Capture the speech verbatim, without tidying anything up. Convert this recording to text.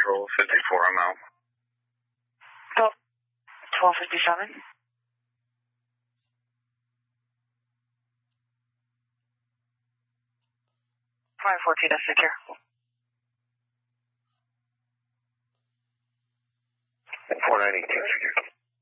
Central fifty-four, I'm out. twelve fifty-seven. five fourteen, that's secure. four ninety-two, secure.